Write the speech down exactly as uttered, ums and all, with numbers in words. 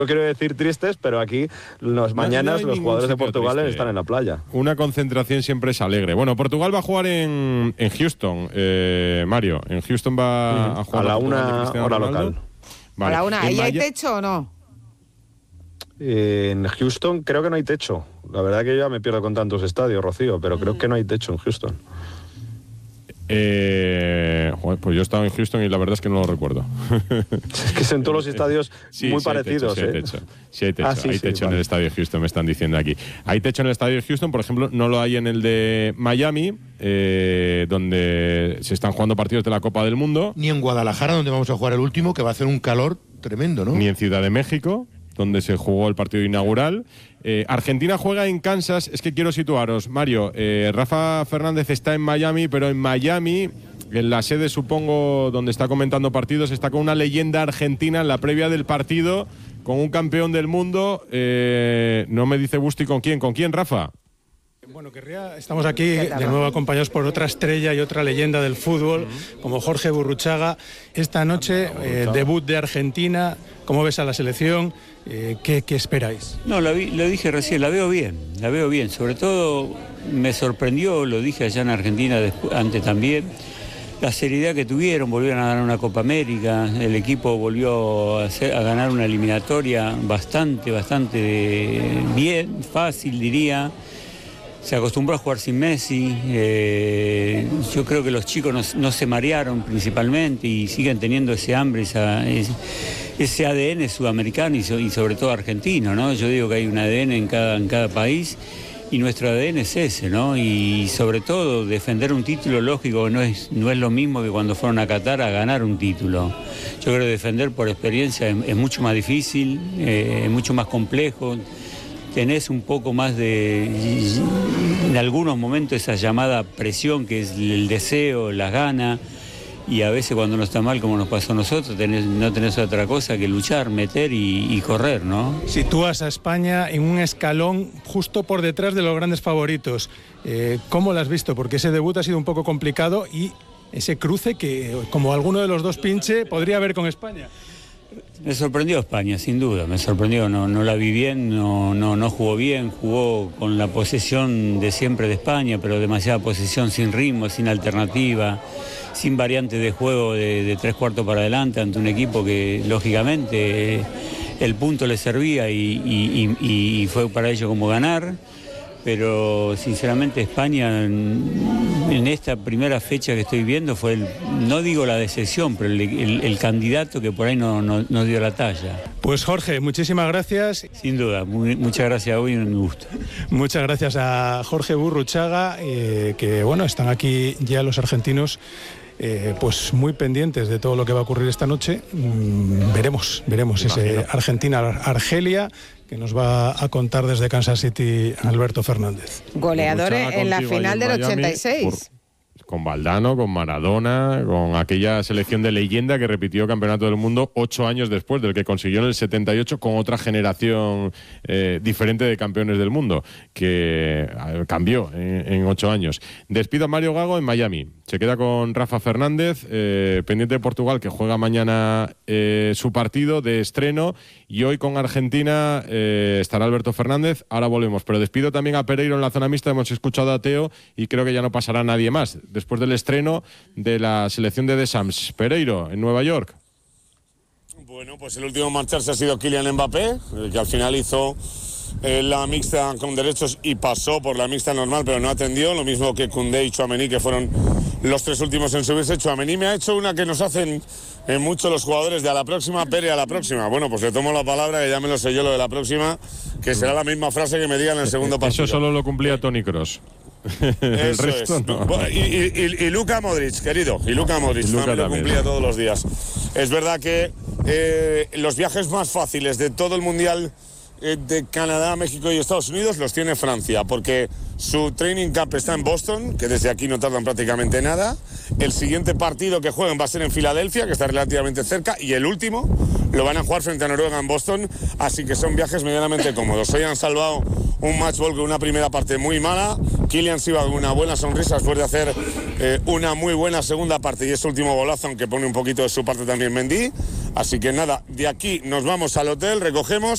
No quiero decir tristes, pero aquí las mañanas no, no los jugadores de Portugal triste. están en la playa. Una concentración siempre es alegre. Bueno, Portugal va a jugar en, en Houston, eh, Mario. En Houston va uh-huh. a jugar a la una hora local. Vale. A la una. ¿Ahí hay techo o no? Eh, en Houston creo que no hay techo. La verdad que yo ya me pierdo con tantos estadios, Rocío, pero mm. creo que no hay techo en Houston. Eh, pues yo he estado en Houston y la verdad es que no lo recuerdo. Es que son todos los estadios sí, muy sí parecidos. Hay techo, ¿eh? Sí hay techo, ah, sí, hay techo sí, en vale. el estadio de Houston, me están diciendo aquí. Hay techo en el estadio de Houston, por ejemplo, no lo hay en el de Miami, eh, donde se están jugando partidos de la Copa del Mundo. Ni en Guadalajara, donde vamos a jugar el último, que va a hacer un calor tremendo, ¿no? Ni en Ciudad de México, donde se jugó el partido inaugural. Eh, Argentina juega en Kansas. Es que quiero situaros, Mario. Eh, Rafa Fernández está en Miami, pero en Miami, en la sede, supongo, donde está comentando partidos, está con una leyenda argentina en la previa del partido, con un campeón del mundo. Eh, no me dice Busti con quién. ¿Con quién, Rafa? Bueno, querría, estamos aquí de nuevo acompañados por otra estrella y otra leyenda del fútbol, como Jorge Burruchaga. Esta noche, eh, debut de Argentina. ¿Cómo ves a la selección? Eh, ¿qué, ¿Qué esperáis? No, lo, vi, lo dije recién, la veo bien, la veo bien. Sobre todo me sorprendió, lo dije allá en Argentina después, antes también, la seriedad que tuvieron. Volvieron a ganar una Copa América, el equipo volvió a, hacer, a ganar una eliminatoria bastante, bastante bien, fácil diría. Se acostumbró a jugar sin Messi. Eh, yo creo que los chicos no, no se marearon principalmente y siguen teniendo ese hambre, esa, ese, ese A D N sudamericano y, so, y sobre todo argentino, ¿no? Yo digo que hay un A D N en cada, en cada país y nuestro A D N es ese, ¿no? Y sobre todo defender un título, lógico, no es, no es lo mismo que cuando fueron a Qatar a ganar un título. Yo creo que defender por experiencia es, es mucho más difícil, eh, es mucho más complejo. Tenés un poco más de, en algunos momentos, esa llamada presión que es el deseo, las ganas, y a veces cuando no está mal, como nos pasó a nosotros, tenés, no tenés otra cosa que luchar, meter y, y correr, ¿no? Sitúas a España en un escalón justo por detrás de los grandes favoritos. Eh, ¿Cómo lo has visto? Porque ese debut ha sido un poco complicado y ese cruce que, como alguno de los dos pinche, podría haber con España. Me sorprendió España, sin duda, me sorprendió, no, no la vi bien, no, no, no jugó bien, jugó con la posesión de siempre de España, pero demasiada posesión sin ritmo, sin alternativa, sin variante de juego de, de tres cuartos para adelante ante un equipo que lógicamente eh, el punto le servía y, y, y, y fue para ellos como ganar. Pero sinceramente España en, en esta primera fecha que estoy viendo fue, el, no digo la decepción, pero el, el, el candidato que por ahí no, no, no dio la talla. Pues Jorge, muchísimas gracias. Sin duda, muy, muchas gracias a hoy, un gusto. Muchas gracias a Jorge Burruchaga, eh, que bueno, están aquí ya los argentinos. Eh, pues muy pendientes de todo lo que va a ocurrir esta noche. Mm, veremos, veremos ese Argentina-Argelia que nos va a contar desde Kansas City Alberto Fernández. Goleador en la final del ochenta y seis. Por... Con Valdano, con Maradona, con aquella selección de leyenda que repitió campeonato del mundo ocho años después del que consiguió en el setenta y ocho con otra generación eh, diferente de campeones del mundo, que eh, cambió en, en ocho años. Despido a Mario Gago en Miami. Se queda con Rafa Fernández, eh, pendiente de Portugal, que juega mañana eh, su partido de estreno, y hoy con Argentina eh, estará Alberto Fernández. Ahora volvemos, pero despido también a Pereiro en la zona mixta. Hemos escuchado a Teo y creo que ya no pasará nadie más después del estreno de la selección de Deschamps. Pereiro, en Nueva York. Bueno, pues el último en marcharse ha sido Kylian Mbappé, el que al final hizo eh, la mixta con derechos y pasó por la mixta normal, pero no atendió, lo mismo que Koundé y Tchouaméni, que fueron los tres últimos en subirse. Tchouaméni me ha hecho una que nos hacen en muchos los jugadores de a la próxima, Pere, a la próxima. Bueno, pues le tomo la palabra, que ya me lo sé yo lo de la próxima, que será la misma frase que me digan en el segundo partido. Eso solo lo cumplía Toni Kroos. El Eso resto es. No. Y, y, y, y Luka Modric, querido, y Luka Modric y Luka también lo también. cumplía todos los días. Es verdad que eh, los viajes más fáciles de todo el Mundial eh, de Canadá, México y Estados Unidos los tiene Francia, porque su training camp está en Boston, que desde aquí no tardan prácticamente nada. El siguiente partido que juegan va a ser en Filadelfia, que está relativamente cerca, y el último lo van a jugar frente a Noruega en Boston, así que son viajes medianamente cómodos. Hoy han salvado un match ball con una primera parte muy mala. Kylian se iba con una buena sonrisa después de hacer eh, una muy buena segunda parte y ese último golazo, aunque pone un poquito de su parte también Mendy. Así que nada, de aquí nos vamos al hotel, recogemos